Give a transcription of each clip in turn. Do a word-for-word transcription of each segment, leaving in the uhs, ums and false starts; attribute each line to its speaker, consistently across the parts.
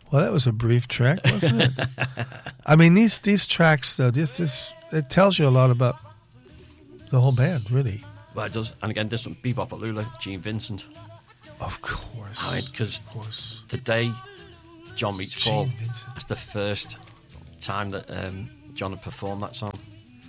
Speaker 1: Well, that was a brief track, wasn't it? I mean, these these tracks, though, this is it tells you a lot about the whole band, really.
Speaker 2: Well, it does. And again, this one, Bebop Alula, Gene Vincent.
Speaker 1: Of course.
Speaker 2: Right, because the day John meets
Speaker 1: Gene
Speaker 2: Paul,
Speaker 1: Vincent.
Speaker 2: that's the first time that um, John had performed that song.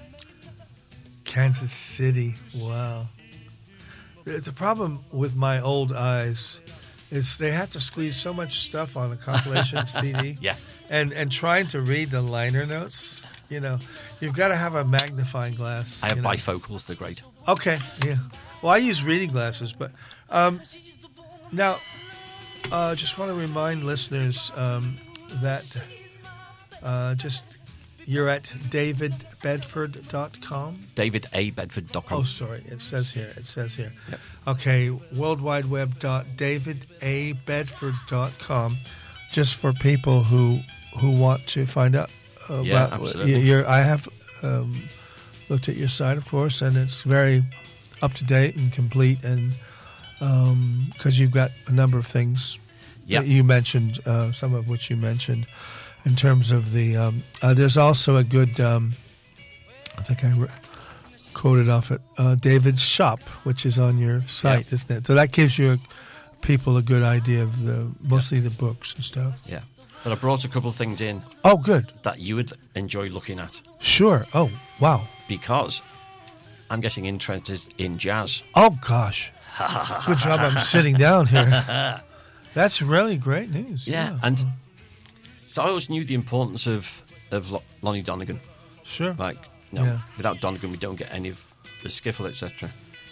Speaker 1: Kansas City. Wow. The the problem with my old eyes is they had to squeeze so much stuff on a compilation C D.
Speaker 2: Yeah.
Speaker 1: And and trying to read the liner notes, you know, you've got to have a magnifying glass.
Speaker 2: I have
Speaker 1: you know.
Speaker 2: bifocals, they're great.
Speaker 1: Okay, yeah. Well, I use reading glasses, but um, now, uh, just want to remind listeners um, that uh, just you're at david bedford dot com.
Speaker 2: david a bedford dot com.
Speaker 1: Oh, sorry. It says here. It says here.
Speaker 2: Yep.
Speaker 1: Okay, world wide web dot david a bedford dot com, just for people who who want to find out about
Speaker 2: Yeah, absolutely.
Speaker 1: your. I have um, looked at your site, of course, and it's very up to date and complete, and because you've got a number of things
Speaker 2: Yep.
Speaker 1: that you mentioned, uh, some of which you mentioned in terms of the. Um, uh, there's also a good. Um, I think I re- quoted off it. Uh, David's Shop, which is on your site,
Speaker 2: Yeah.
Speaker 1: isn't it? So that gives you people a good idea of the mostly the books and stuff.
Speaker 2: Yeah. But I brought a couple of things in
Speaker 1: Oh, good.
Speaker 2: that you would enjoy looking at
Speaker 1: Sure. Oh, wow.
Speaker 2: because I'm getting interested in jazz.
Speaker 1: Oh, gosh. Good job. I'm sitting down here. That's really great news.
Speaker 2: Yeah.
Speaker 1: Yeah.
Speaker 2: And so I always knew the importance of, of Lo- Lonnie Donegan.
Speaker 1: Sure.
Speaker 2: Like, no,
Speaker 1: Yeah.
Speaker 2: without Donegan, we don't get any of the skiffle, et cetera.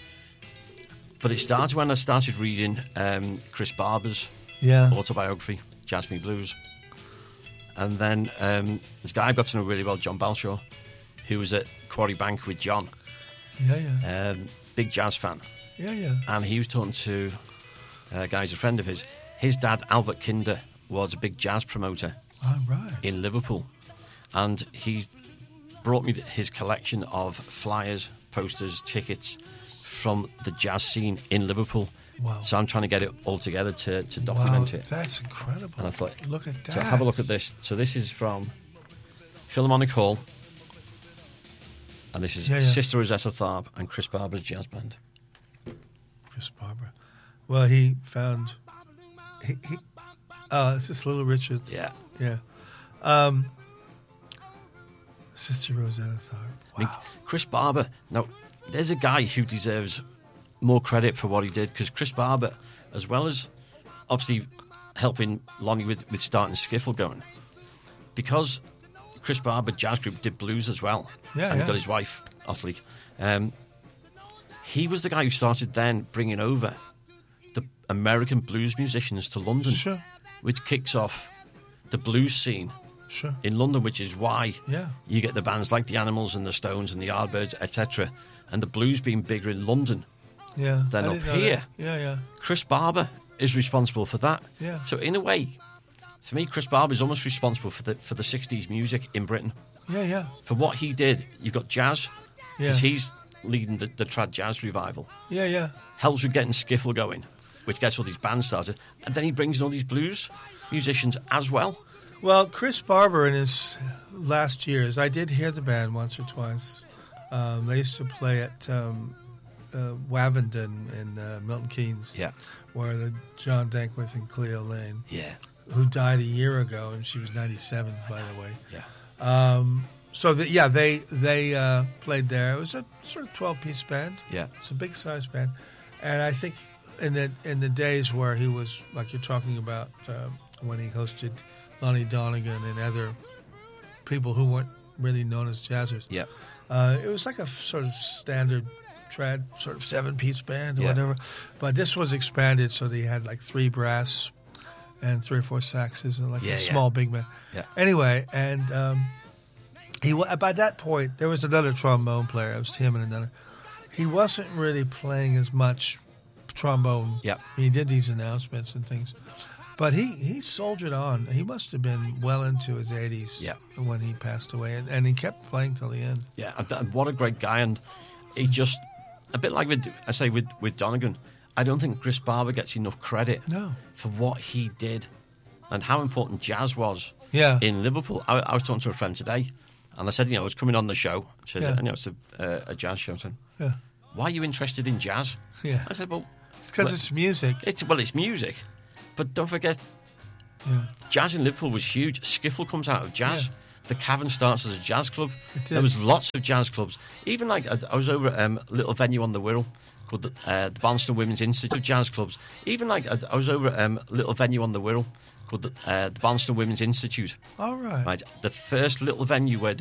Speaker 2: But it started when I started reading um, Chris Barber's
Speaker 1: Yeah.
Speaker 2: autobiography, Jazz Me Blues. And then um, this guy I got to know really well, John Balshaw, who was at Quarry Bank with John,
Speaker 1: Yeah, yeah.
Speaker 2: um, big jazz fan.
Speaker 1: Yeah, yeah.
Speaker 2: And he was talking to a guy who's a friend of his. His dad, Albert Kinder, was a big jazz promoter
Speaker 1: All right.
Speaker 2: in Liverpool. And he brought me his collection of flyers, posters, tickets from the jazz scene in Liverpool.
Speaker 1: Wow.
Speaker 2: So I'm trying to get it all together to, to document
Speaker 1: Wow,
Speaker 2: it.
Speaker 1: that's incredible.
Speaker 2: And I thought,
Speaker 1: look at that.
Speaker 2: so have a look at this. So this is from Philharmonic Hall. And this is
Speaker 1: Yeah, yeah.
Speaker 2: Sister Rosetta Tharpe and Chris Barber's jazz band.
Speaker 1: Chris Barber. Well, he found. He, he, uh, it's this Little Richard.
Speaker 2: Yeah.
Speaker 1: Yeah. Um, Sister Rosetta Tharpe.
Speaker 2: I mean, Chris Barber, now, there's a guy who deserves more credit for what he did, because Chris Barber, as well as obviously helping Lonnie with, with starting Skiffle going, because Chris Barber Jazz Group did blues as well,
Speaker 1: Yeah,
Speaker 2: and
Speaker 1: yeah.
Speaker 2: got his wife, Ottilie, um, he was the guy who started then bringing over the American blues musicians to London,
Speaker 1: Sure.
Speaker 2: which kicks off the blues scene
Speaker 1: Sure.
Speaker 2: in London, which is why
Speaker 1: Yeah.
Speaker 2: you get the bands like the Animals and the Stones and the Yardbirds, et cetera. And the blues being bigger in London
Speaker 1: Yeah.
Speaker 2: than
Speaker 1: I
Speaker 2: up
Speaker 1: didn't know
Speaker 2: here.
Speaker 1: that. Yeah, yeah.
Speaker 2: Chris Barber is responsible for that.
Speaker 1: Yeah.
Speaker 2: So in a way, for me, Chris Barber is almost responsible for the for the sixties music in Britain.
Speaker 1: Yeah, yeah.
Speaker 2: For what he did, you've got jazz,
Speaker 1: Yeah.
Speaker 2: because he's leading the, the trad jazz revival.
Speaker 1: Yeah, yeah.
Speaker 2: Helps with getting Skiffle going, which gets all these bands started, and then he brings in all these blues musicians as well.
Speaker 1: Well, Chris Barber in his last years, I did hear the band once or twice. Um, they used to play at um, uh, Wavendon in uh, Milton Keynes,
Speaker 2: Yeah.
Speaker 1: where the John Dankworth and Cleo Lane,
Speaker 2: Yeah.
Speaker 1: who died a year ago, and she was ninety-seven, by the way.
Speaker 2: Yeah.
Speaker 1: Um, so, the, yeah, they they uh, played there. It was a sort of twelve-piece band.
Speaker 2: Yeah.
Speaker 1: It's a big-sized band. And I think in the in the days where he was, like you're talking about, um, when he hosted Lonnie Donegan and other people who weren't really known as jazzers,
Speaker 2: Yeah.
Speaker 1: uh, it was like a sort of standard trad sort of seven-piece band or
Speaker 2: Yeah.
Speaker 1: whatever. But this was expanded, so they had like three brass and three or four saxes and like
Speaker 2: Yeah,
Speaker 1: a
Speaker 2: yeah.
Speaker 1: small big band.
Speaker 2: Yeah.
Speaker 1: Anyway, and um, he wa- by that point there was another trombone player. It was him and another. He wasn't really playing as much trombone.
Speaker 2: Yeah.
Speaker 1: He did these announcements and things, but he, he soldiered on. He must have been well into his eighties
Speaker 2: Yeah.
Speaker 1: when he passed away, and, and he kept playing till the end.
Speaker 2: Yeah, and th- what a great guy. And he just, a bit like with, I say, with, with Donegan, I don't think Chris Barber gets enough credit
Speaker 1: No.
Speaker 2: for what he did and how important jazz was
Speaker 1: Yeah.
Speaker 2: in Liverpool. I, I was talking to a friend today, and I said, you know, I was coming on the show. I said,
Speaker 1: Yeah.
Speaker 2: you know, it's a, uh, a jazz show. I said,
Speaker 1: Yeah.
Speaker 2: why are you interested in jazz?
Speaker 1: Yeah.
Speaker 2: I said, well,
Speaker 1: It's because
Speaker 2: well,
Speaker 1: it's music.
Speaker 2: it's well, it's music, but don't forget,
Speaker 1: Yeah.
Speaker 2: jazz in Liverpool was huge. Skiffle comes out of jazz.
Speaker 1: Yeah.
Speaker 2: The Cavern starts as a jazz club.
Speaker 1: It did.
Speaker 2: There was lots of jazz clubs. Even like I, I was over at um, a little venue on the Wirral called the, uh, the Barnston Women's Institute of Jazz Clubs. Even like I, I was over at um, a little venue on the Wirral called the, uh, the Barnston Women's Institute.
Speaker 1: All right.
Speaker 2: Right, the first little venue where